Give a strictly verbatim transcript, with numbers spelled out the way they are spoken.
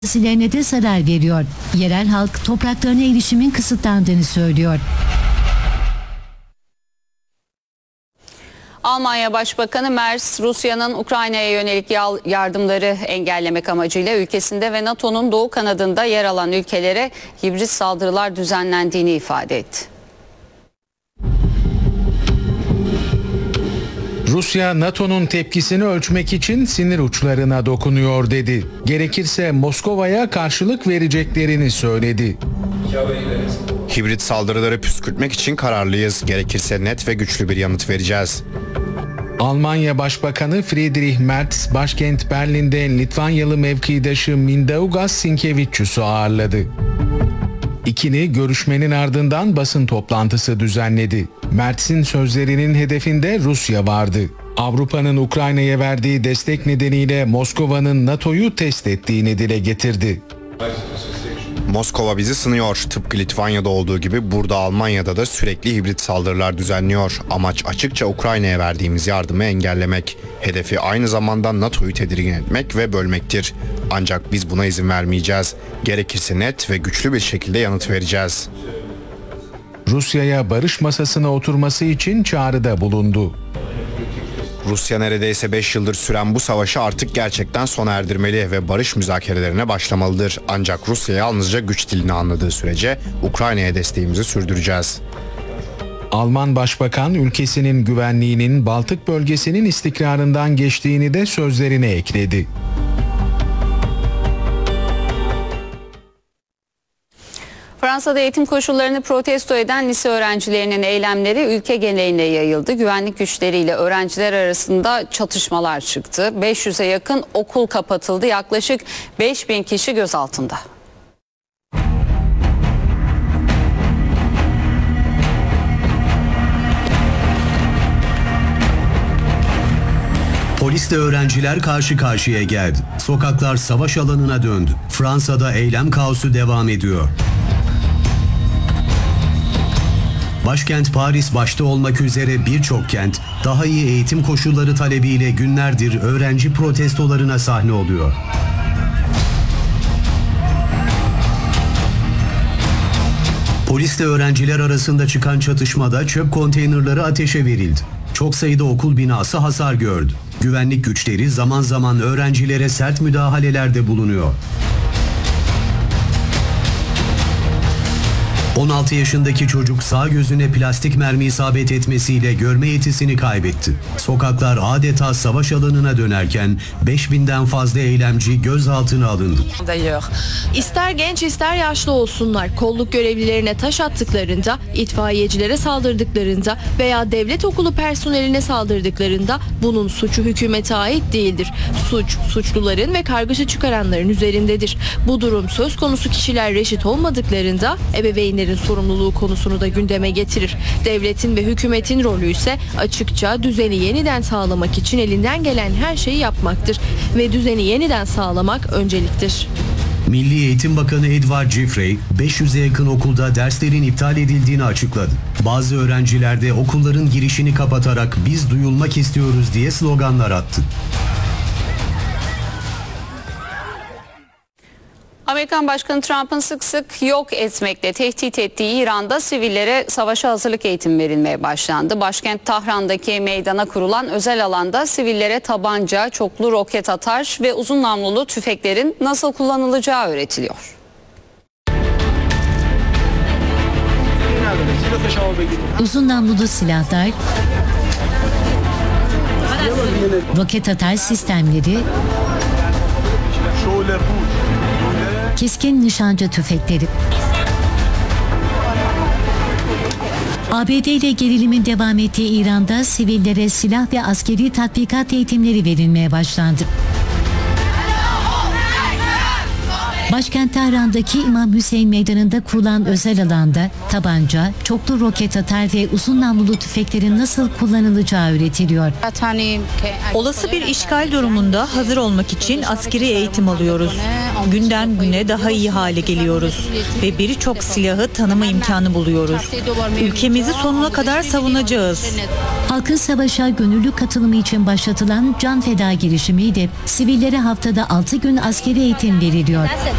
Silerine de zarar veriyor. Yerel halk topraklarına erişimin kısıtlandığını söylüyor. Almanya Başbakanı Merz, Rusya'nın Ukrayna'ya yönelik yardımları engellemek amacıyla ülkesinde ve NATO'nun doğu kanadında yer alan ülkelere hibrit saldırılar düzenlendiğini ifade etti. Rusya, NATO'nun tepkisini ölçmek için sinir uçlarına dokunuyor dedi. Gerekirse Moskova'ya karşılık vereceklerini söyledi. Hibrit saldırıları püskürtmek için kararlıyız. Gerekirse net ve güçlü bir yanıt vereceğiz. Almanya Başbakanı Friedrich Merz, başkent Berlin'de Litvanyalı mevkidaşı Mindaugas Sinkevičius'u ağırladı. İkili görüşmenin ardından basın toplantısı düzenledi. Merz'in sözlerinin hedefinde Rusya vardı. Avrupa'nın Ukrayna'ya verdiği destek nedeniyle Moskova'nın NATO'yu test ettiğini dile getirdi. Moskova bizi sınıyor. Tıpkı Litvanya'da olduğu gibi burada Almanya'da da sürekli hibrit saldırılar düzenliyor. Amaç açıkça Ukrayna'ya verdiğimiz yardımı engellemek. Hedefi aynı zamanda NATO'yu tedirgin etmek ve bölmektir. Ancak biz buna izin vermeyeceğiz. Gerekirse net ve güçlü bir şekilde yanıt vereceğiz. Rusya'ya barış masasına oturması için çağrıda bulundu. Rusya neredeyse beş yıldır süren bu savaşı artık gerçekten sona erdirmeli ve barış müzakerelerine başlamalıdır. Ancak Rusya yalnızca güç dilini anladığı sürece Ukrayna'ya desteğimizi sürdüreceğiz. Alman Başbakan ülkesinin güvenliğinin Baltık bölgesinin istikrarından geçtiğini de sözlerine ekledi. Fransa'da eğitim koşullarını protesto eden lise öğrencilerinin eylemleri ülke geneline yayıldı. Güvenlik güçleriyle öğrenciler arasında çatışmalar çıktı. beş yüze yakın okul kapatıldı. Yaklaşık beş bin kişi gözaltında. Polisle öğrenciler karşı karşıya geldi. Sokaklar savaş alanına döndü. Fransa'da eylem kaosu devam ediyor. Başkent Paris başta olmak üzere birçok kent daha iyi eğitim koşulları talebiyle günlerdir öğrenci protestolarına sahne oluyor. Polisle öğrenciler arasında çıkan çatışmada çöp konteynerları ateşe verildi. Çok sayıda okul binası hasar gördü. Güvenlik güçleri zaman zaman öğrencilere sert müdahalelerde bulunuyor. on altı yaşındaki çocuk sağ gözüne plastik mermi isabet etmesiyle görme yetisini kaybetti. Sokaklar adeta savaş alanına dönerken beş binden fazla eylemci gözaltına alındı. İster genç ister yaşlı olsunlar, kolluk görevlilerine taş attıklarında, itfaiyecilere saldırdıklarında veya devlet okulu personeline saldırdıklarında bunun suçu hükümete ait değildir. Suç, suçluların ve kargaşa çıkaranların üzerindedir. Bu durum söz konusu kişiler reşit olmadıklarında ebeveynlerin sorumluluğu konusunu da gündeme getirir. Devletin ve hükümetin rolü ise açıkça düzeni yeniden sağlamak için elinden gelen her şeyi yapmaktır ve düzeni yeniden sağlamak önceliktir. Milli Eğitim Bakanı Edward Giffrey, beş yüze yakın okulda derslerin iptal edildiğini açıkladı. Bazı öğrenciler de okulların girişini kapatarak "biz duyulmak istiyoruz" diye sloganlar attı. Amerikan Başkanı Trump'ın sık sık yok etmekle tehdit ettiği İran'da sivillere savaşa hazırlık eğitimi verilmeye başlandı. Başkent Tahran'daki meydana kurulan özel alanda sivillere tabanca, çoklu roket atar ve uzun namlulu tüfeklerin nasıl kullanılacağı öğretiliyor. Uzun namlulu silahlar, roket atar sistemleri, keskin nişancı tüfekleri. A B D ile gerilimin devam ettiği İran'da sivillere silah ve askeri tatbikat eğitimleri verilmeye başlandı. Başkent Tahran'daki İmam Hüseyin Meydanı'nda kurulan özel alanda tabanca, çoklu roket atar ve uzun namlulu tüfeklerin nasıl kullanılacağı öğretiliyor. Olası bir işgal durumunda hazır olmak için askeri eğitim alıyoruz. Günden güne daha iyi hale geliyoruz ve birçok silahı tanıma imkanı buluyoruz. Ülkemizi sonuna kadar savunacağız. Halkın savaşa gönüllü katılımı için başlatılan Can Feda girişimiyle sivillere haftada altı gün askeri eğitim veriliyor.